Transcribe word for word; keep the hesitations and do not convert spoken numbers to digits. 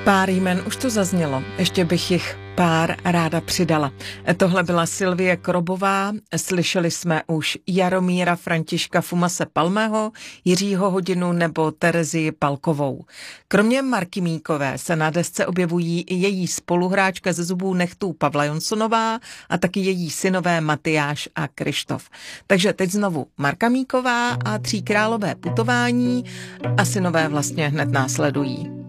Pár jmen už to zaznělo, ještě bych jich pár ráda přidala. Tohle byla Sylvie Krobová, slyšeli jsme už Jaromíra Františka Fumase Palmého, Jiřího Hodinu nebo Terezii Palkovou. Kromě Marky Míkové se na desce objevují i její spoluhráčka ze Zubů nechtů Pavla Jonsonová a taky její synové Matyáš a Krištof. Takže teď znovu Marka Míková a Tříkrálové putování a synové vlastně hned následují.